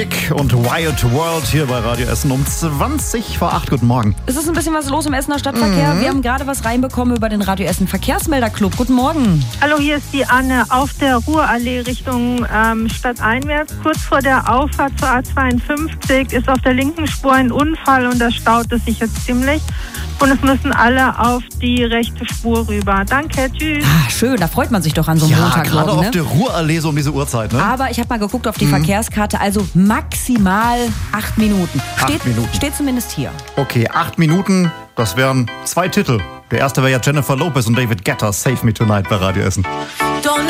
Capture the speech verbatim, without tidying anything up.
Und Wild World hier bei Radio Essen um zwanzig vor acht. Guten Morgen. Es ist ein bisschen was los im Essener Stadtverkehr. Mhm. Wir haben gerade was reinbekommen über den Radio Essen Verkehrsmelderclub. Guten Morgen. Hallo, hier ist die Anne auf der Ruhrallee Richtung ähm, Stadteinwärts. Kurz vor der Auffahrt zur A zweiundfünfzig ist auf der linken Spur ein Unfall und da staut es sich jetzt ziemlich. Und es müssen alle auf die rechte Spur rüber. Danke, tschüss. Ah, schön, da freut man sich doch an so einem ja, Montagmorgen. Gerade auf ne? der Ruhrallee so um diese Uhrzeit. Ne? Aber ich habe mal geguckt auf die Mhm. Verkehrskarte, also maximal acht Minuten. Steht, Acht Minuten. Steht zumindest hier. Okay, acht Minuten, das wären zwei Titel. Der erste wäre ja Jennifer Lopez und David Guetta, Save Me Tonight bei Radio Essen. Don't